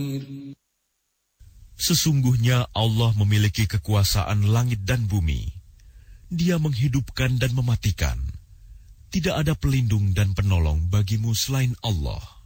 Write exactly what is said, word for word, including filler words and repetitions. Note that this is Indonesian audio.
Sesungguhnya Allah memiliki kekuasaan langit dan bumi. Dia menghidupkan dan mematikan. Tidak ada pelindung dan penolong bagimu selain Allah.